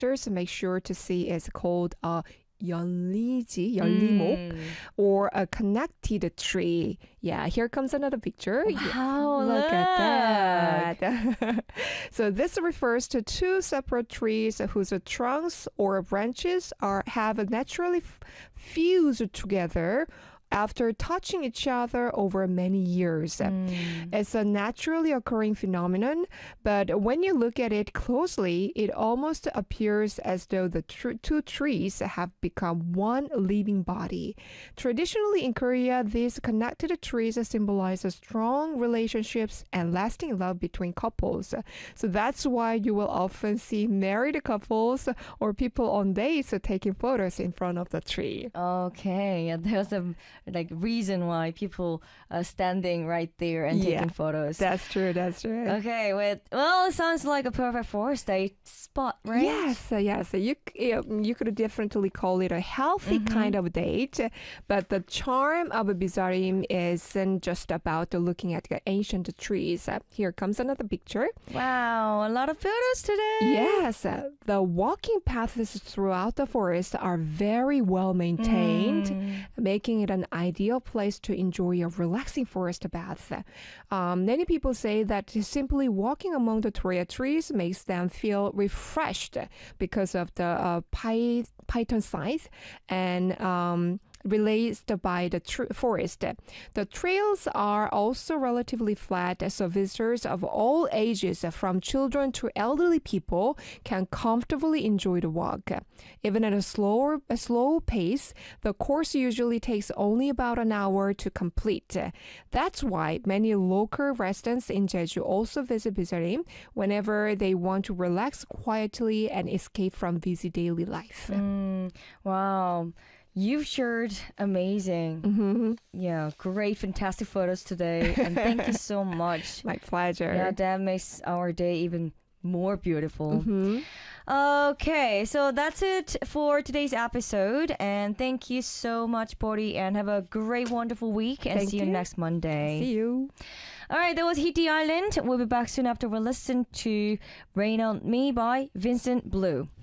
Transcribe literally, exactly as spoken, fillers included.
factors, make sure to see it's called a 연리지, 연리목, Mm. or a connected tree. Yeah, here comes another picture. Wow, look, look. at that. So this refers to two separate trees whose trunks or branches are have naturally f- fused together after touching each other over many years. Mm. It's a naturally occurring phenomenon, but when you look at it closely, it almost appears as though the tr- two trees have become one living body. Traditionally in Korea, these connected trees symbolize strong relationships and lasting love between couples. So that's why you will often see married couples or people on dates taking photos in front of the tree. Okay, yeah, there's a like reason why people are standing right there and taking Yeah, photos. That's true, that's true. Okay, with well, it sounds like a perfect first date spot, right? Yes, uh, yes. You c- you you could definitely call it a healthy Mhm. kind of date, but the charm of Bizarim isn't just about looking at the ancient trees. Uh, Here comes another picture. Wow, a lot of photos today. Yes, uh, the walking paths throughout the forest are very well maintained, Mm. making it an ideal place to enjoy a relaxing forest bath. Um, many people say that simply walking among the Toria trees makes them feel refreshed because of the uh, py- python size and um, released by the tr- forest. The trails are also relatively flat, so visitors of all ages, from children to elderly people, can comfortably enjoy the walk. Even at a slower, a slow pace, the course usually takes only about an hour to complete. That's why many local residents in Jeju also visit Bizarim whenever they want to relax quietly and escape from busy daily life. Mm. Wow. You've shared amazing, Mhm. yeah, great, fantastic photos today. And thank you so much. My pleasure. Yeah, that makes our day even more beautiful. Mhm. Okay, so that's it for today's episode. And thank you so much, Bori, and have a great, wonderful week. And Thank see you, you. next Monday. See you. All right, that was Hit the Island. We'll be back soon after we listen to Rain on Me by Vincent Blue.